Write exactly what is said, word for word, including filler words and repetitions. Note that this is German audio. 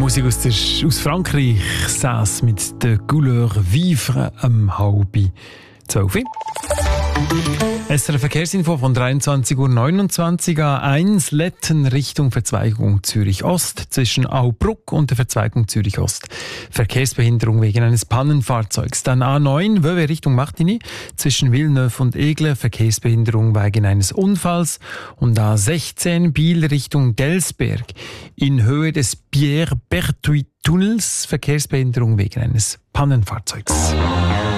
Musik aus, der, aus Frankreich, Sass mit der Couleur Vivre am halb zwölf. S R F Verkehrsinfo von dreiundzwanzig Uhr neunundzwanzig A eins Letten Richtung Verzweigung Zürich Ost zwischen Aubruck und der Verzweigung Zürich Ost. Verkehrsbehinderung wegen eines Pannenfahrzeugs. Dann A neun Vevey Richtung Martigny zwischen Villeneuve und Aigle. Verkehrsbehinderung wegen eines Unfalls. Und A sechzehn Biel Richtung Delsberg in Höhe des Pierre-Berthuis Tunnels. Verkehrsbehinderung wegen eines Pannenfahrzeugs.